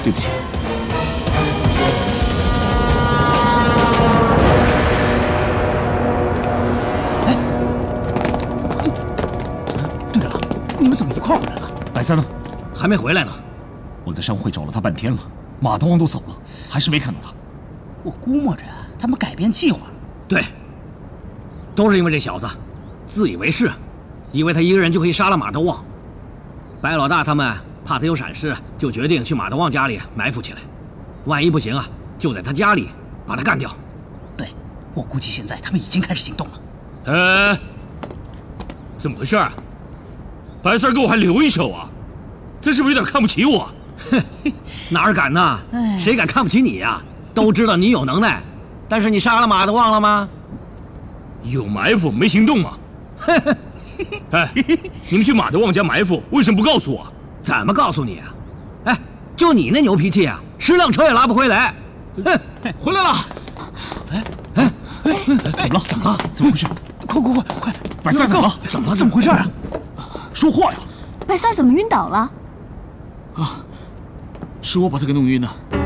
对不起。 哎，队长，你们怎么一块儿回来了？ 白三呢？ 还没回来呢。 我在商会找了他半天了，马德旺都走了，还是没看到他。 我估摸着他们改变计划了。 对，都是因为这小子，自以为是，以为他一个人就可以杀了马德旺。白老大他们怕他有闪失，就决定去马德旺家里埋伏起来。万一不行啊，就在他家里把他干掉。 对，我估计现在他们已经开始行动了。 哎，怎么回事啊？白三儿给我还留一手啊？这是不是有点看不起我？ 哪敢呢？谁敢看不起你呀？都知道你有能耐，但是你杀了马德旺了吗？ 有埋伏没行动啊？哎，你们去马德旺家埋伏，为什么不告诉我？ 怎么告诉你啊？哎，就你那牛脾气啊，10辆车也拉不回来。哼， 回来了！ 怎么了？怎么了？怎么回事？ 快！ 白三怎么了？ 怎么回事啊？ 说话呀！ 白三怎么晕倒了？ 啊，是我把他给弄晕的。